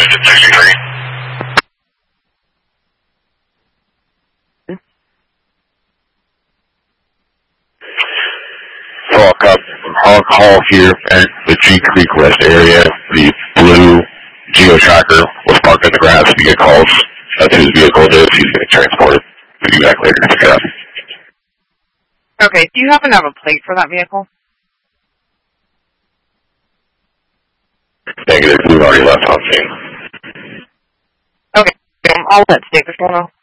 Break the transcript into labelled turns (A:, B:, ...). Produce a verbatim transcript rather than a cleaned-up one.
A: Houston sixty-three. Hawk up, Hawk Hall here at the G Creek West area. The blue Geo Tracker was parked in the grass. We get calls. That's whose vehicle it is. He's getting transported. We'll be back later to pick it up.
B: Okay, do you happen to have a plate for that vehicle?
A: Negative. We've already left on scene.
B: Okay, I'll let State Patrol know.